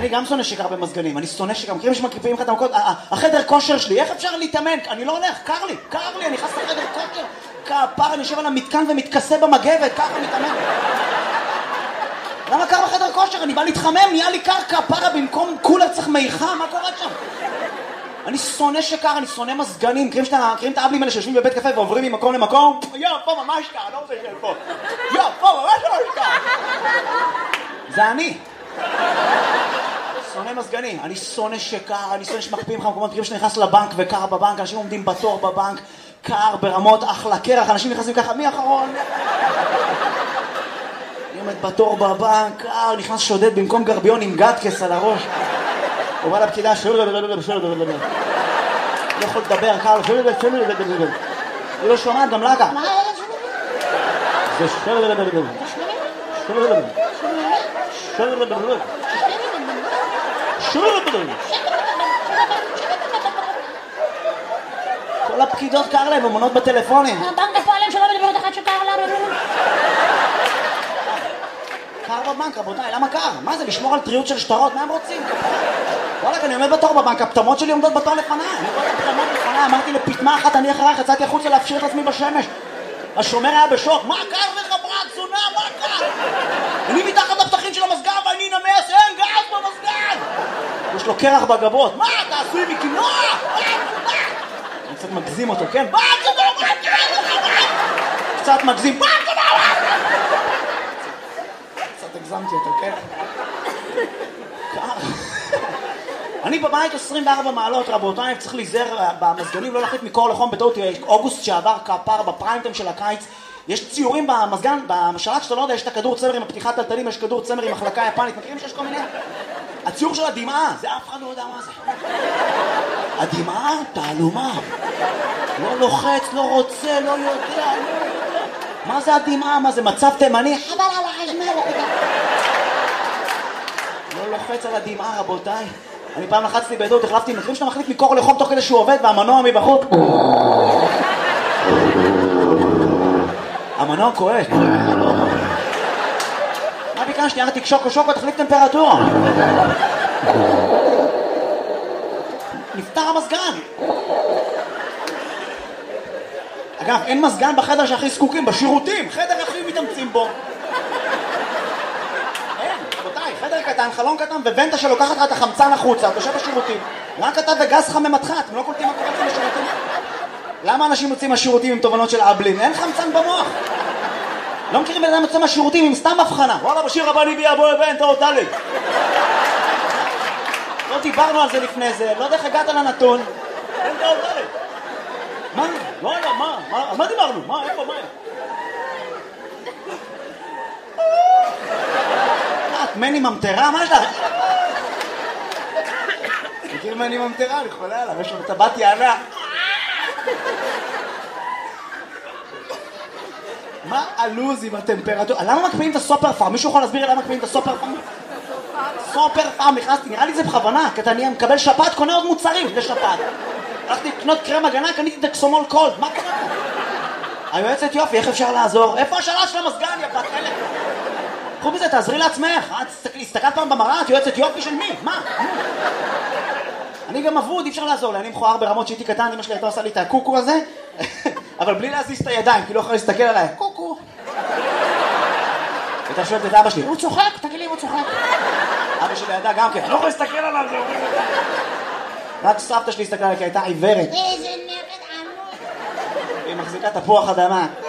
אני גם שונא שקר במזגנים, אני שונא שקר, מכירים שמקיפים לך את המקות, החדר כושר שלי, איך אפשר להתאמן? אני לא הולך, קר לי, אני נכנס לחדר כושר, כפר, אני יושב על המתקן ומתכסה במגבת, ככה מתאמן. למה קר בחדר כושר? אני בא להתחמם, נהיה לי קר, כפרה, במקום קולר צריך מיכה, מה קורה שם? אני שונא שקר, אני שונא מזגנים, מכירים את האבלים האלה שיושבים בבית קפה ועוברים ממקום למקום? פה ממש קר, לא רוצה לשאול פה. פה ממש קר. זה אני. שונא מזגנים, אני שונא שקר, אני שונא שמקפיאים לך מקומות, מכירים שנכנס לבנק וקר בבנק, אנשים עומדים בתור בבנק, קר ברמות אחלה קרח, אנשים נכנסים ככה, מי אחרון? אני עומד בתור בבנק, קר, נכנס שודד במקום גרביון עם גדקס על הראש. הוא בא לפקידה, לא יכול לדבר, קר, היא לא שומעת, גם לה גם. זה כל הפקידות קר להם, אמונות בטלפונים. הבנק הפועלים שלא מדברת אחת שקר לנו. קר בבנק, רבותיי, למה קר? מה זה, לשמור על טריות של שטרות? מה הם רוצים? וואלה, אני עומד בתור בבנק, הפטמות שלי עומדות בתור לפניי. אני רואה את הפטמות לפניי, אמרתי לפטמה אחת, אני אחריך, יצאתי החוצה להפשיר את עצמי בשמש. השומר היה בשוק, מה קר לך ברק, זונה, מה קר? אני מתחת לפתחים של המסגר ואני נמס, אין גז במסגר! יש לו קרח בגבות, מה, אתה עשוי מקינוע? אני קצת מגזים אותו, כן? מה קצת מגזים, קצת הגזמתי אותו, כן? קר. אני בבית 24 מעלות, רבותיי, צריך להיזהר במזגנים, לא להחליט מקור לחום בטעות. אוגוסט שעבר כפר בפריימטיים של הקיץ, יש ציורים במזגן, במשלט שאתה לא יודע, יש את הכדור צמר עם הפתיחת טלטלים, יש כדור צמר עם מחלקה יפנית, מכירים שיש כל מיני? הציור של הדמעה, זה אף אחד לא יודע מה זה. הדמעה, תעלומה. לא לוחץ, לא רוצה, לא יודע. מה זה הדמעה? מה זה מצב תימני? חבל על החשמל. לא לוחץ על הדמעה, רבותיי. אני פעם לחצתי בעדות, החלפתי, מכירים שאתה מחליט מקור לחום תוך כדי שהוא עובד והמנוע מבחוץ. המנוע כואב. מה ביקשתי? יאללה תקשוק או שוקו, תחליף טמפרטורה. נפתר המזגן. אגב, אין מזגן בחדר שהכי זקוקים, בשירותים, חדר הכי מתאמצים בו. רבותיי, חדר קטן, חלון קטן וונטה שלוקחת לך את החמצן החוצה, אתה יושב בשירותים. רק אתה וגז חממתך, אתם לא קולטים מה קורה לכם בשירותים? למה אנשים יוצאים מהשירותים עם תובנות של אבלין? אין חמצן במוח. לא מכירים בן אדם יוצא מהשירותים עם סתם הבחנה. וואלה, בשיר הבא אני ביה בוא הבן, תראו תלי. לא דיברנו על זה לפני זה, לא יודע איך הגעת לנתון. אין תראו תלי. מה? וואלה, מה? על מה דיברנו? מה? איפה? מה? את מני ממטרה? מה יש לך? מכיר מני ממטרה? אני חולה עליו, יש לו טבעת יענה. מה הלוז עם הטמפרטורה? למה מקפיאים את הסופר פארם? מישהו יכול להסביר לי למה מקפיאים את הסופר פארם? סופר פארם, נכנסתי, נראה לי זה בכוונה, כי אתה מקבל שפעת, קונה עוד מוצרים לשפעת. הלכתי לקנות קרם הגנה, קניתי דקסומול קולד, מה קורה פה? היועצת יופי, איך אפשר לעזור? איפה השאלה של המסגן, יא בת חלק? חוץ מזה, תעזרי לעצמך, הסתכלת פעם במראה, את יועצת יופי של מי? מה? אני גם אבוד, אי אפשר לעזור לי, אני מכוער ברמות שהייתי קטן, אמא שלי הייתה עושה לי את הקוקו הזה, אבל בלי להזיז את הידיים, כי לא יכולה להסתכל עליי, קוקו. הייתה שואלת את אבא שלי, הוא צוחק, תגיד לי, הוא צוחק. אבא שלי ידע גם כן, לא יכול להסתכל עליו, זה אומר. רק סבתא שלי הסתכלה עליי, כי הייתה עיוורת. איזה נגד עמוד. היא מחזיקה תפוח אדמה.